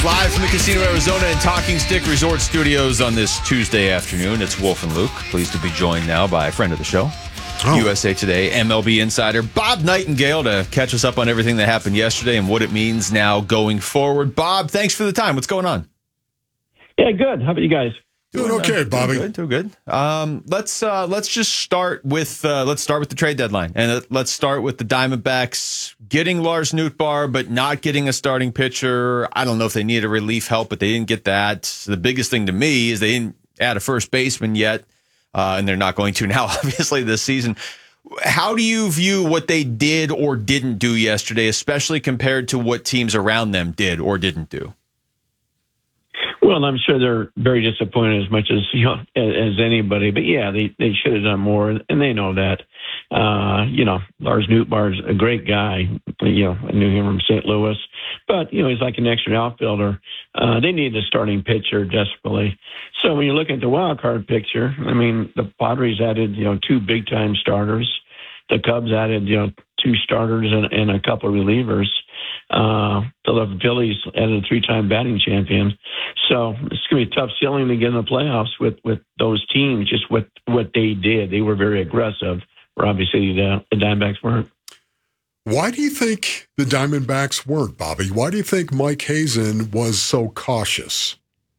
Live from the Casino Arizona and Talking Stick Resort Studios on this Tuesday afternoon. It's Wolf and Luke. Pleased to be joined now by a friend of the show, USA Today MLB insider Bob Nightingale, to catch us up on everything that happened yesterday and what it means now going forward. Bob, thanks for the time. What's going on? Yeah, good. How about you guys? Doing okay, Bobby. Doing good. Let's just start with the trade deadline, and let's start with the Diamondbacks getting Lars Nootbaar, but not getting a starting pitcher. I don't know if they needed relief help, but they didn't get that. The biggest thing to me is they didn't add a first baseman yet, and they're not going to now, obviously, this season. How do you view what they did or didn't do yesterday, especially compared to what teams around them did or didn't do? Well, I'm sure they're very disappointed as much as as anybody. But yeah, they should have done more, and they know that. Lars Nootbaar's a great guy. I knew him from St. Louis, but he's like an extra outfielder. They need a starting pitcher desperately. So when you look at the wild card picture, I mean, the Padres added two big time starters. The Cubs added two starters and a couple of relievers. The Phillies added a 3-time batting champion. So it's going to be a tough ceiling to get in the playoffs with those teams, just what they did. They were very aggressive, where obviously the Diamondbacks weren't. Why do you think the Diamondbacks weren't, Bobby? Why do you think Mike Hazen was so cautious?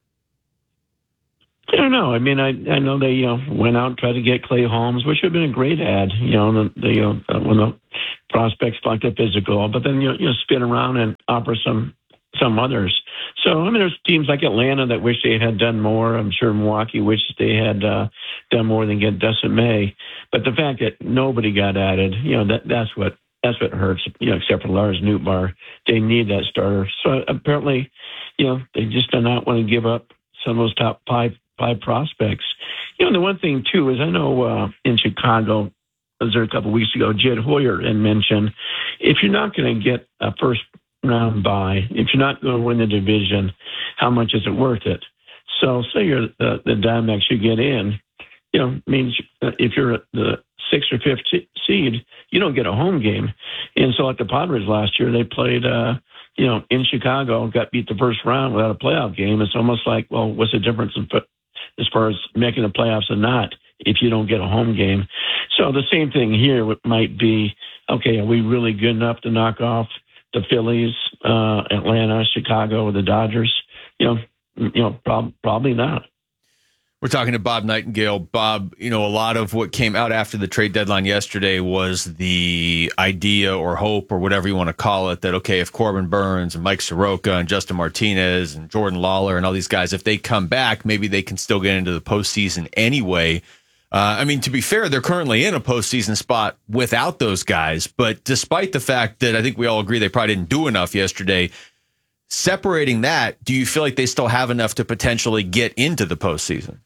I don't know. I mean, I know they went out and tried to get Clay Holmes, which would have been a great ad. When the prospects like the physical, but then spin around and offer some others. So I mean, there's teams like Atlanta that wish they had done more. I'm sure Milwaukee wishes they had done more than get Dustin May. But the fact that nobody got added, that's what hurts. Except for Lars Nootbaar, they need that starter. So apparently, they just do not want to give up some of those top five prospects. The one thing too is I know in Chicago, I was there a couple of weeks ago, Jed Hoyer had mentioned, if you're not going to get a first round bye, if you're not going to win the division, how much is it worth it? So say you're the Diamondbacks you get in, means if you're the 6th or 5th seed, you don't get a home game. And so like the Padres last year, they played, in Chicago, got beat the first round without a playoff game. It's almost like, well, what's the difference as far as making the playoffs or not if you don't get a home game? So the same thing here might be, okay, are we really good enough to knock off the Phillies, Atlanta, Chicago, or the Dodgers? Probably not. We're talking to Bob Nightingale. Bob, a lot of what came out after the trade deadline yesterday was the idea or hope or whatever you want to call it that, okay, if Corbin Burns and Mike Soroka and Justin Martinez and Jordan Lawler and all these guys, if they come back, maybe they can still get into the postseason anyway. To be fair, they're currently in a postseason spot without those guys. But despite the fact that I think we all agree they probably didn't do enough yesterday, separating that, do you feel like they still have enough to potentially get into the postseason?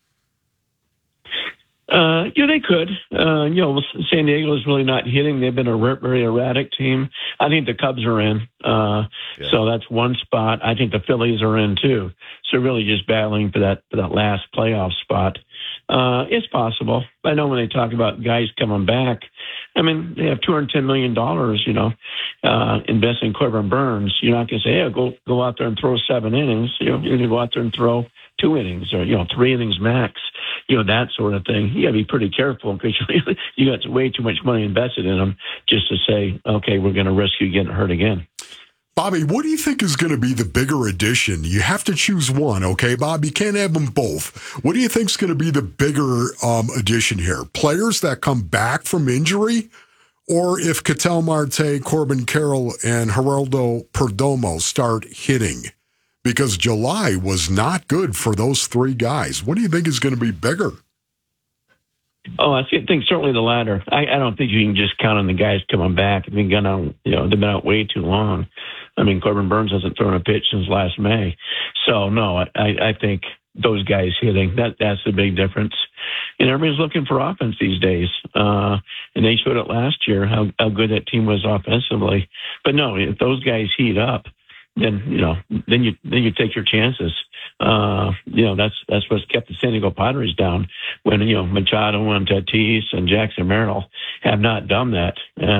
They could. San Diego is really not hitting. They've been a very erratic team. I think the Cubs are in. So that's one spot. I think the Phillies are in too. So really just battling for that last playoff spot. It's possible. I know when they talk about guys coming back, I mean, they have $210 million, invest in Corbin Burns. You're not going to say, hey, go out there and throw 7 innings. You're going to go out there and throw 2 innings or, 3 innings max, that sort of thing. You got to be pretty careful because you got way too much money invested in them just to say, okay, we're going to risk you getting hurt again. Bobby, what do you think is going to be the bigger addition? You have to choose one, okay, Bob? You can't have them both. What do you think is going to be the bigger addition here? Players that come back from injury? Or if Ketel Marte, Corbin Carroll, and Geraldo Perdomo start hitting? Because July was not good for those 3 guys. What do you think is going to be bigger? Oh, I think certainly the latter. I don't think you can just count on the guys coming back. They've been out way too long. I mean, Corbin Burns hasn't thrown a pitch since last May. So, no, I think those guys hitting, that's the big difference. And everybody's looking for offense these days. And they showed it last year, how good that team was offensively. But no, if those guys heat up, then you take your chances. That's what's kept the San Diego Padres down when, Machado and Tatis and Jackson Merrill have not done that.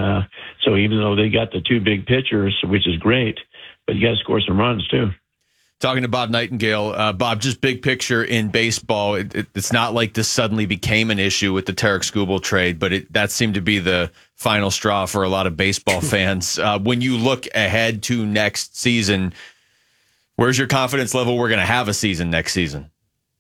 So even though they got the 2 big pitchers, which is great, but you got to score some runs too. Talking to Bob Nightingale. Bob, just big picture in baseball, it's not like this suddenly became an issue with the Tarek Skubal trade, but that seemed to be the final straw for a lot of baseball fans. When you look ahead to next season, where's your confidence level we're going to have a season next season?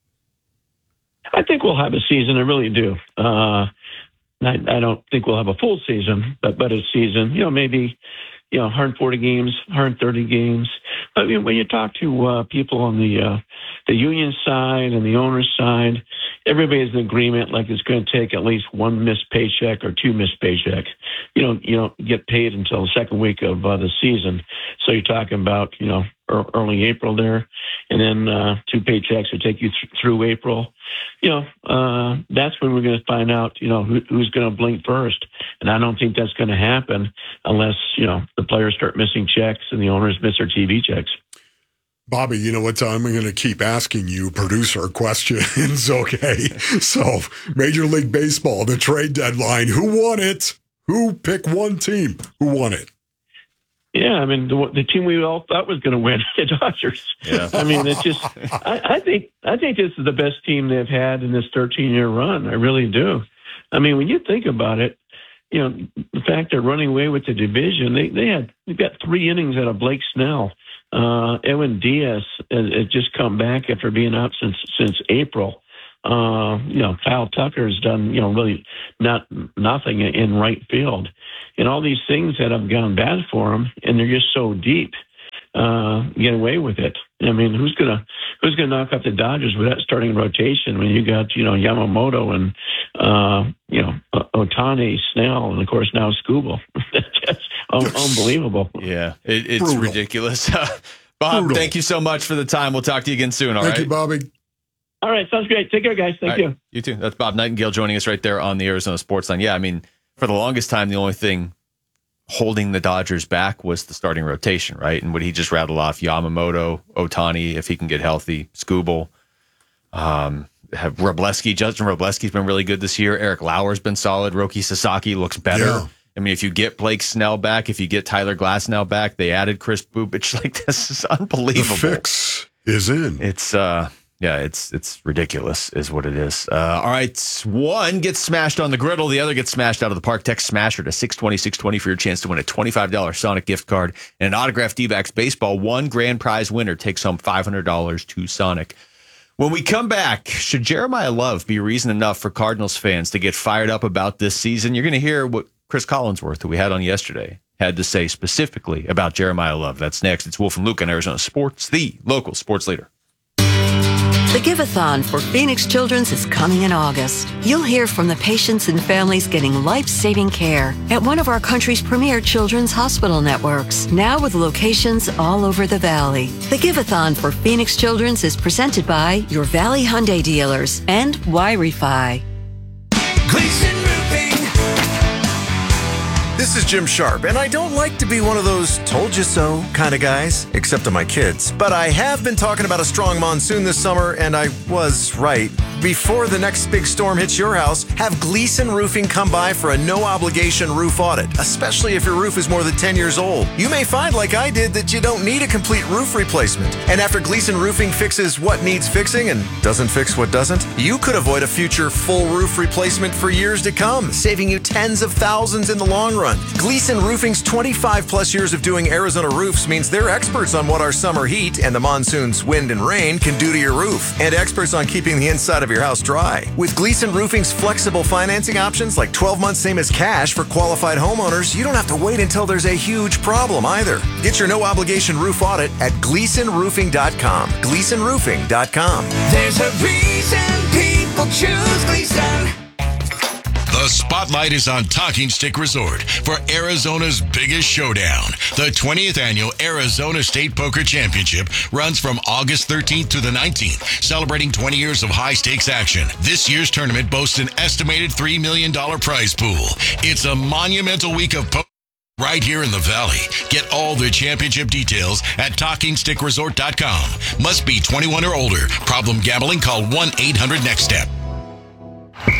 I think we'll have a season. I really do. I don't think we'll have a full season, but a season. Maybe 140 games, 130 games. I mean, when you talk to people on the union side and the owner's side, everybody's in agreement like it's going to take at least one missed paycheck or two missed paychecks. You don't get paid until the second week of the season. So you're talking about, early April there, and then two paychecks will take you through April. That's when we're going to find out, who's going to blink first. And I don't think that's going to happen unless, the players start missing checks and the owners miss their TV checks. Bobby, you know what? I'm going to keep asking you producer questions, okay? So, Major League Baseball, the trade deadline, who won it? Who picked one team? Who won it? Yeah, I mean, the team we all thought was going to win, the Dodgers. Yeah. I mean, it's just, I think this is the best team they've had in this 13-year run. I really do. I mean, when you think about it, the fact they're running away with the division, they've got 3 innings out of Blake Snell. Edwin Diaz has just come back after being out since April. Kyle Tucker has done, really nothing in right field. And all these things that have gone bad for them, and they're just so deep, get away with it. I mean, who's gonna knock out the Dodgers with that starting rotation when you got, Yamamoto and, Ohtani, Snell, and of course now Skubal. That's unbelievable. Yeah, it's ridiculous. Bob, thank you so much for the time. We'll talk to you again soon. All right. Thank you, Bobby. All right, sounds great. Take care, guys. Thank you. You too. That's Bob Nightingale joining us right there on the Arizona Sports Line. Yeah, I mean, for the longest time, the only thing holding the Dodgers back was the starting rotation, right? And what he just rattled off, Yamamoto, Ohtani, if he can get healthy, Skubal, have Wroblewski. Justin Wroblewski's been really good this year. Eric Lauer's been solid. Roki Sasaki looks better. Yeah. I mean, if you get Blake Snell back, if you get Tyler Glasnow back, they added Chris Bubich. Like, this is unbelievable. The fix is in. It's it's ridiculous is what it is. All right, one gets smashed on the griddle, the other gets smashed out of the park. Text Smasher to 620-620 for your chance to win a $25 Sonic gift card and an autographed D-backs baseball. One grand prize winner takes home $500 to Sonic. When we come back, should Jeremiah Love be reason enough for Cardinals fans to get fired up about this season? You're going to hear what Chris Collinsworth, who we had on yesterday, had to say specifically about Jeremiah Love. That's next. It's Wolf and Luke on Arizona Sports, the local sports leader. The Give-a-thon for Phoenix Children's is coming in August. You'll hear from the patients and families getting life-saving care at one of our country's premier children's hospital networks, now with locations all over the Valley. The Give-a-thon for Phoenix Children's is presented by your Valley Hyundai dealers and Y-Refi. Gleason Roofing. This is Jim Sharp, and I don't like to be one of those told you so kind of guys, except to my kids. But I have been talking about a strong monsoon this summer, and I was right. Before the next big storm hits your house, have Gleason Roofing come by for a no-obligation roof audit, especially if your roof is more than 10 years old. You may find, like I did, that you don't need a complete roof replacement. And after Gleason Roofing fixes what needs fixing and doesn't fix what doesn't, you could avoid a future full roof replacement for years to come, saving you tens of thousands in the long run. Gleason Roofing's 25-plus years of doing Arizona roofs means they're experts on what our summer heat and the monsoon's wind and rain can do to your roof, and experts on keeping the inside of your house dry. With Gleason Roofing's flexible financing options like 12 months same as cash for qualified homeowners, you don't have to wait until there's a huge problem either. Get your no-obligation roof audit at GleasonRoofing.com. GleasonRoofing.com. There's a reason people choose Gleason. The spotlight is on Talking Stick Resort for Arizona's biggest showdown. The 20th annual Arizona State Poker Championship runs from August 13th to the 19th, celebrating 20 years of high-stakes action. This year's tournament boasts an estimated $3 million prize pool. It's a monumental week of poker right here in the Valley. Get all the championship details at TalkingStickResort.com. Must be 21 or older. Problem gambling? Call 1-800-NEXT-STEP.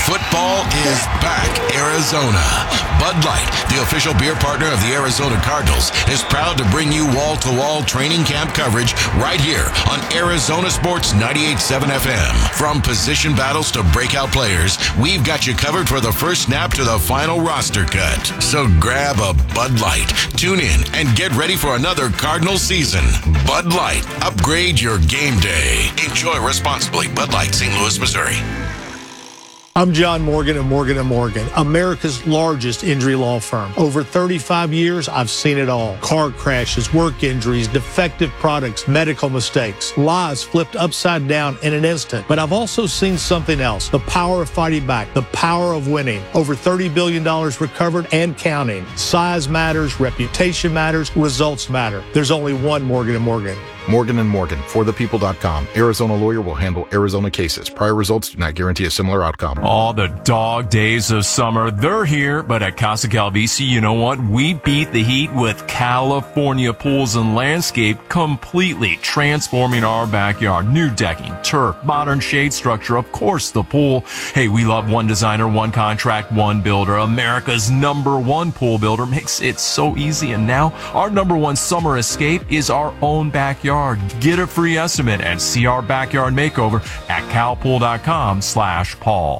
Football is back, Arizona. Bud Light, the official beer partner of the Arizona Cardinals, is proud to bring you wall-to-wall training camp coverage right here on Arizona Sports 98.7 FM. From position battles to breakout players, we've got you covered for the first snap to the final roster cut. So grab a Bud Light, tune in, and get ready for another Cardinal season. Bud Light, upgrade your game day. Enjoy responsibly. Bud Light, St. Louis, Missouri. I'm John Morgan of Morgan & Morgan, America's largest injury law firm. Over 35 years, I've seen it all. Car crashes, work injuries, defective products, medical mistakes, lives flipped upside down in an instant. But I've also seen something else, the power of fighting back, the power of winning. Over $30 billion recovered and counting. Size matters, reputation matters, results matter. There's only one Morgan & Morgan. Morgan & Morgan, forthepeople.com. Arizona lawyer will handle Arizona cases. Prior results do not guarantee a similar outcome. All the dog days of summer, they're here, but at Casa Calvisi, you know what? We beat the heat with California Pools and Landscape, completely transforming our backyard. New decking, turf, modern shade structure, of course the pool. Hey, we love one designer, one contract, one builder. America's #1 pool builder makes it so easy. And now our #1 summer escape is our own backyard. Get a free estimate and see our backyard makeover at calpool.com/Paul.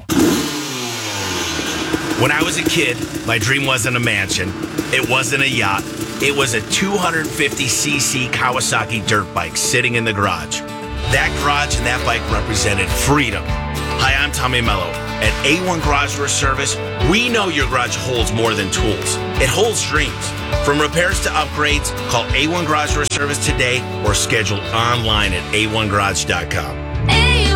When I was a kid, my dream wasn't a mansion. It wasn't a yacht. It was a 250cc Kawasaki dirt bike sitting in the garage. That garage and that bike represented freedom. Hi, I'm Tommy Mello. At A1 Garage Door Service, we know your garage holds more than tools. It holds dreams. From repairs to upgrades, call A1 Garage Door Service today or schedule online at a1garage.com.